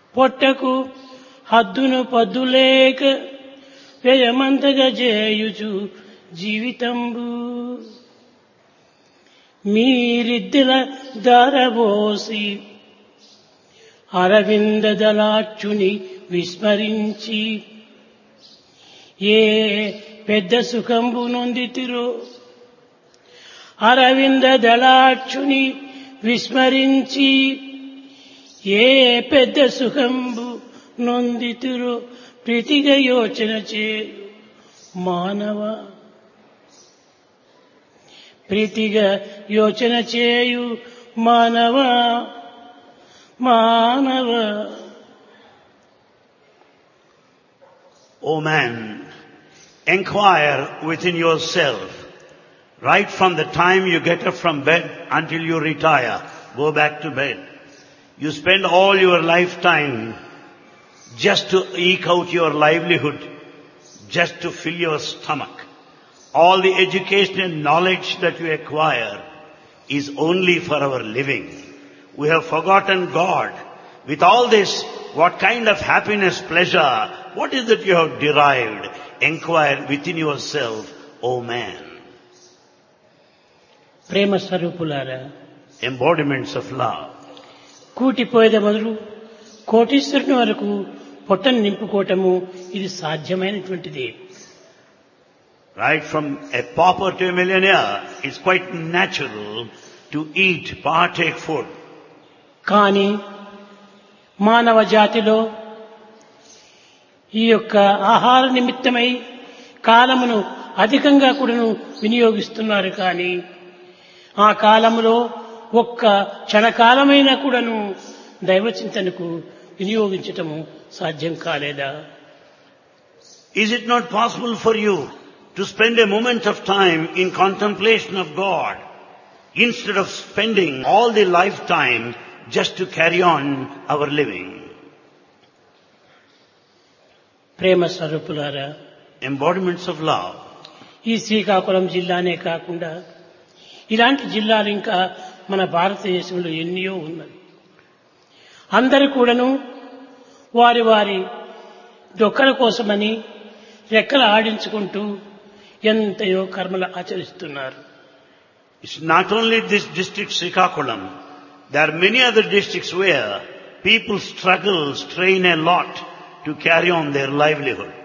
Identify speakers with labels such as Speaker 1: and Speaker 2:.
Speaker 1: పొట్టకు హద్దును పద్దులేక వ్యయమంతగా చేయుచు జీవితంబు మీరిద్దల దారబోసి అరవింద దళాక్షుని విస్మరించి ఏ పెద్ద సుఖంబు నొందితిరో అరవింద దళాక్షుని విస్మరించి ఏ పెద్ద సుఖంబు నొందితిరో ప్రీతిగా యోచన చేయు మానవ ప్రీతిగా యోచన చేయు మానవ మానవ.
Speaker 2: O man, inquire within yourself, right from the time you get up from bed until you retire, go back to bed. You spend all your lifetime just to eke out your livelihood, just to fill your stomach. All the education and knowledge that you acquire is only for our living. We have forgotten God. With all this, what kind of happiness, pleasure, what is that you have derived? Inquire within yourself, O man.
Speaker 1: ప్రేమ స్వరూపులారా,
Speaker 2: Embodiments of love.
Speaker 1: కూటిపోయేద మొదలు కోటీశ్వరుని వరకు పొట్టను నింపుకోవటము ఇది సాధ్యమైనటువంటిది.
Speaker 2: Right from a pauper to a millionaire, it's quite natural to eat, partake food.
Speaker 1: కానీ మానవ జాతిలో ఈ యొక్క ఆహార నిమిత్తమై కాలమును అధికంగా కూడాను వినియోగిస్తున్నారు. కానీ ఆ కాలములో ఒక్క క్షణకాలమైనా కూడాను దైవచింతనకు వినియోగించటము సాధ్యం కాలేదా?
Speaker 2: Is it not possible for you to spend a moment of time in contemplation of God instead of spending all the lifetime just to carry on our living?
Speaker 1: ప్రేమ స్వరూపులారా,
Speaker 2: Embodiments of love.
Speaker 1: ఈ శ్రీకాకుళం జిల్లానే కాకుండా ఇలాంటి జిల్లాలు ఇంకా మన భారతదేశంలో ఎన్నో ఉన్నాయి. అందరూ కూడాను వారి వారి డొక్కల కోసమని రెక్కలు ఆడించుకుంటూ ఎంతయో కర్మలు ఆచరిస్తున్నారు.
Speaker 2: It's not only this district Srikakulam. There are many other districts where people struggle, strain a lot to carry on their livelihood.